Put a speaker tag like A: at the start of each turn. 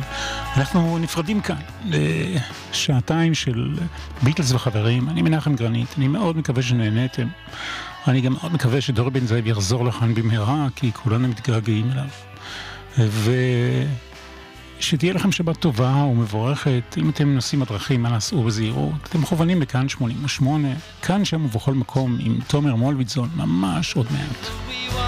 A: אנחנו נפרדים כאן לשעתיים של ביטלס וחברים. אני מנחם גרנית, אני מאוד מקווה שנהניתם. אני גם מאוד מקווה שדור בן זאב יחזור לכאן במהרה, כי כולנו מתגעגעים אליו. שתהיה לכם שבת טובה ומבורכת. אם אתם נוסעים בדרכים, אנא סעו בזהירות. אתם מכוונים לכאן 88, כאן שם ובכל מקום, עם תומר מולביטזון, ממש עוד מעט.